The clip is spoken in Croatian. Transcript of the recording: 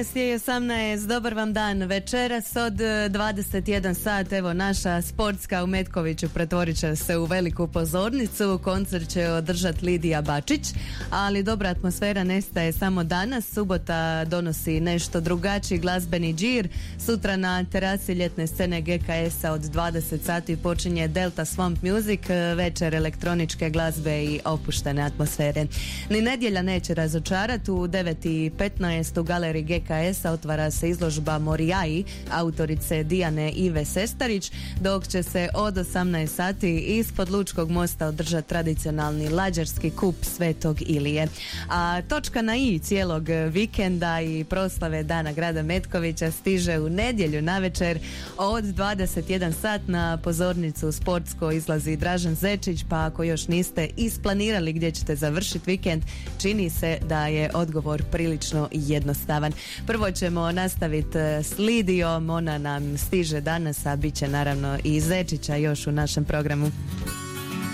13:18, dobar vam dan. Večeras od 21 sat, evo naša sportska u Metkoviću pretvorit će se u veliku pozornicu. Koncert će održati Lidija Bačić, ali dobra atmosfera nestaje samo danas. Subota donosi nešto drugačiji glazbeni džir. Sutra na terasi ljetne scene GKS-a od 20 sati počinje Delta Swamp Music, večer elektroničke glazbe i opuštene atmosfere. Ni nedjelja neće razočarati. U 9:15 u galeriji GKS-a otvara se izložba Morijaji autorice Dijane Ive Sestarić, dok će se od 18 sati ispod Lučkog mosta održati tradicionalni lađarski kup Svetog Ilije. A točka na i cijelog vikenda i proslave Dana grada Metkovića stiže u nedjelju navečer od 21 sat. Na pozornicu sportsko izlazi Dražen Zečić, pa ako još niste isplanirali gdje ćete završiti vikend, čini se da je odgovor prilično jednostavan. Prvo ćemo nastaviti s Lidijom, ona nam stiže danas, a bit će naravno i Zečića još u našem programu.